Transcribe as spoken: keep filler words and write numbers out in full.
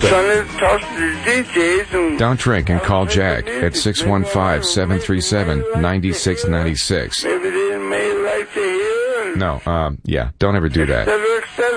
Trying to talk to the D Js. And Don't drink and call Jack at six one five, seven three seven, nine six nine six. Maybe they may like to hear. And No, um, yeah, don't ever do et that. cetera, et cetera.